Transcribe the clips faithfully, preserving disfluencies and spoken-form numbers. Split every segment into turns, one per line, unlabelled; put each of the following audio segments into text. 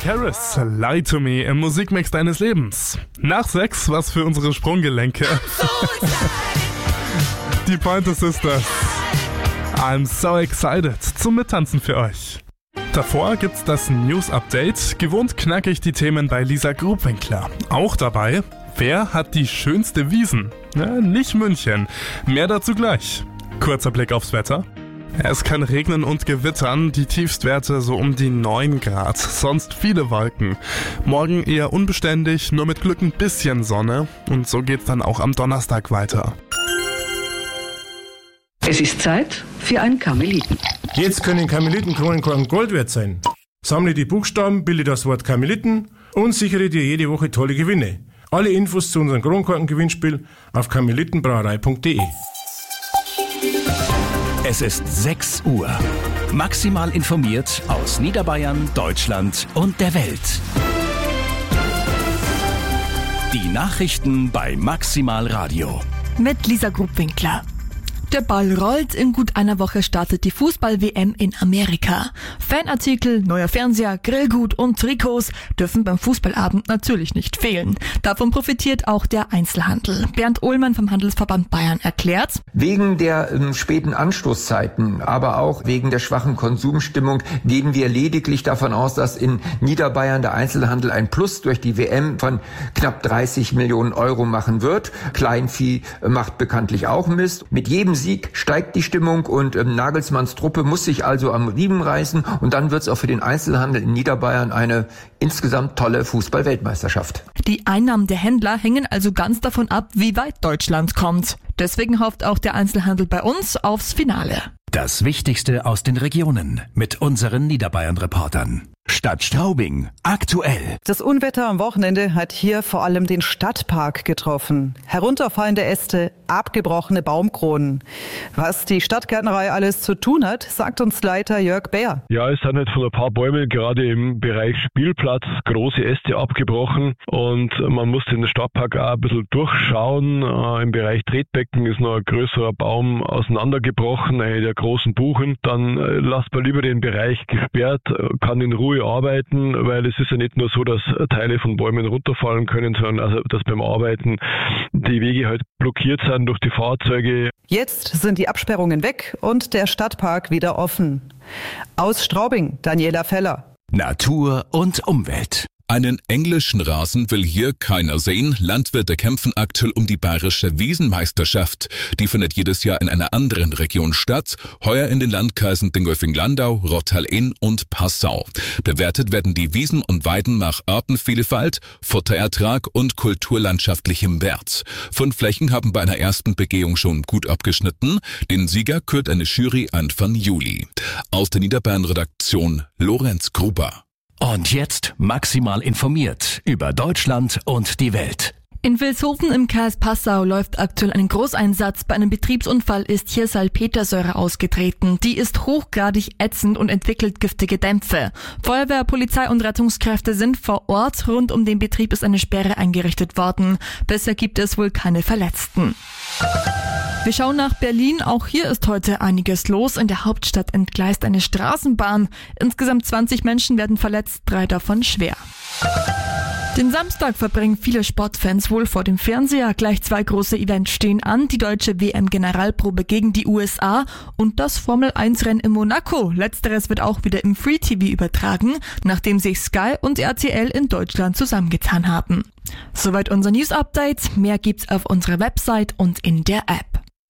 Harris, Lie to Me im Musikmix deines Lebens. Nach sechs, was für unsere Sprunggelenke. Die Pointer Sisters. I'm so excited zum Mittanzen für euch. Davor gibt's das News-Update, gewohnt knackig die Themen bei Lisa Grubwinkler. Auch dabei, wer hat die schönste Wiesn? Ja, nicht München, mehr dazu gleich. Kurzer Blick aufs Wetter. Es kann regnen und gewittern, die Tiefstwerte so um die neun Grad, sonst viele Wolken. Morgen eher unbeständig, nur mit Glück ein bisschen Sonne und so geht's dann auch am Donnerstag weiter.
Es ist Zeit für einen Karmeliten.
Jetzt können Karmelitenkronenkorken Gold wert sein. Sammle die Buchstaben, bilde das Wort Karmeliten und sichere dir jede Woche tolle Gewinne. Alle Infos zu unserem Kronkorken-Gewinnspiel auf karmelitenbrauerei punkt de.
Es ist sechs Uhr. Maximal informiert aus Niederbayern, Deutschland und der Welt. Die Nachrichten bei Maximal Radio.
Mit Lisa Grubwinkler. Der Ball rollt, in gut einer Woche startet die Fußball-W M in Amerika. Fanartikel, neuer Fernseher, Grillgut und Trikots dürfen beim Fußballabend natürlich nicht fehlen. Davon profitiert auch der Einzelhandel. Bernd Ohlmann vom Handelsverband Bayern erklärt:
Wegen der ähm, späten Anstoßzeiten, aber auch wegen der schwachen Konsumstimmung gehen wir lediglich davon aus, dass in Niederbayern der Einzelhandel ein Plus durch die W M von knapp dreißig Millionen Euro machen wird. Kleinvieh äh, macht bekanntlich auch Mist. Mit jedem Sieg steigt die Stimmung und ähm, Nagelsmanns Truppe muss sich also am Riemen reißen und dann wird es auch für den Einzelhandel in Niederbayern eine insgesamt tolle Fußball-Weltmeisterschaft.
Die Einnahmen der Händler hängen also ganz davon ab, wie weit Deutschland kommt. Deswegen hofft auch der Einzelhandel bei uns aufs Finale.
Das Wichtigste aus den Regionen mit unseren Niederbayern-Reportern. Stadt Straubing, aktuell.
Das Unwetter am Wochenende hat hier vor allem den Stadtpark getroffen. Herunterfallende Äste, abgebrochene Baumkronen. Was die Stadtgärtnerei alles zu tun hat, sagt uns Leiter Jörg Bär.
Ja, es sind halt von ein paar Bäumen gerade im Bereich Spielplatz große Äste abgebrochen und man muss den Stadtpark auch ein bisschen durchschauen. Im Bereich Tretbecken ist noch ein größerer Baum auseinandergebrochen, eine der großen Buchen. Dann lasst man lieber den Bereich gesperrt, kann in Ruhe arbeiten, weil es ist ja nicht nur so, dass Teile von Bäumen runterfallen können, sondern also, dass beim Arbeiten die Wege halt blockiert sind durch die Fahrzeuge.
Jetzt sind die Absperrungen weg und der Stadtpark wieder offen. Aus Straubing, Daniela Feller.
Natur und Umwelt.
Einen englischen Rasen will hier keiner sehen. Landwirte kämpfen aktuell um die bayerische Wiesenmeisterschaft. Die findet jedes Jahr in einer anderen Region statt. Heuer in den Landkreisen Dingolfing-Landau, Rottal-Inn und Passau. Bewertet werden die Wiesen und Weiden nach Artenvielfalt, Futterertrag und kulturlandschaftlichem Wert. Fünf Flächen haben bei einer ersten Begehung schon gut abgeschnitten. Den Sieger kürt eine Jury Anfang Juli. Aus der Niederbayern-Redaktion Lorenz Gruber.
Und jetzt maximal informiert über Deutschland und die Welt.
In Vilshofen im Kreis Passau läuft aktuell ein Großeinsatz. Bei einem Betriebsunfall ist hier Salpetersäure ausgetreten. Die ist hochgradig ätzend und entwickelt giftige Dämpfe. Feuerwehr, Polizei und Rettungskräfte sind vor Ort. Rund um den Betrieb ist eine Sperre eingerichtet worden. Bisher gibt es wohl keine Verletzten. Wir schauen nach Berlin. Auch hier ist heute einiges los. In der Hauptstadt entgleist eine Straßenbahn. Insgesamt zwanzig Menschen werden verletzt, drei davon schwer. Den Samstag verbringen viele Sportfans wohl vor dem Fernseher. Gleich zwei große Events stehen an. Die deutsche W M-Generalprobe gegen die U S A und das Formel eins Rennen in Monaco. Letzteres wird auch wieder im Free-T V übertragen, nachdem sich Sky und R T L in Deutschland zusammengetan haben. Soweit unser News-Update. Mehr gibt's auf unserer Website und in der App.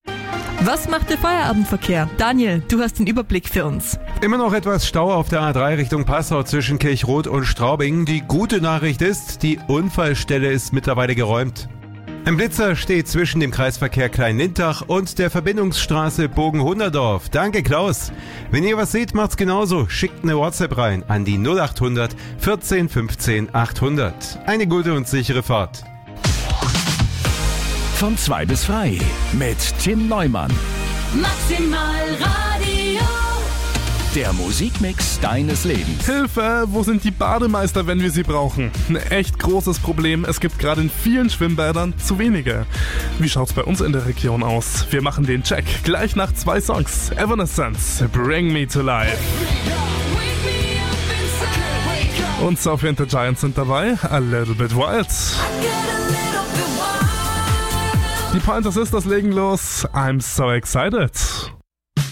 Was macht der Feierabendverkehr? Daniel, du hast den Überblick für uns.
Immer noch etwas Stau auf der A drei Richtung Passau zwischen Kirchroth und Straubing. Die gute Nachricht ist, die Unfallstelle ist mittlerweile geräumt. Ein Blitzer steht zwischen dem Kreisverkehr Klein-Nintach und der Verbindungsstraße Bogen-Hunderdorf. Danke, Klaus. Wenn ihr was seht, macht's genauso. Schickt eine WhatsApp rein an die null acht hundert vierzehn fünfzehn achthundert. Eine gute und sichere Fahrt.
Von zwei bis frei mit Tim Neumann.
Maximal Radio.
Der Musikmix deines Lebens.
Hilfe, wo sind die Bademeister, wenn wir sie brauchen? Ein echt großes Problem, es gibt gerade in vielen Schwimmbädern zu wenige. Wie schaut's bei uns in der Region aus? Wir machen den Check gleich nach zwei Songs. Evanescence, Bring Me to Life. Und Sophie and the Giants sind dabei, A Little Bit Wild. Die Pointer Sisters legen los, I'm so excited.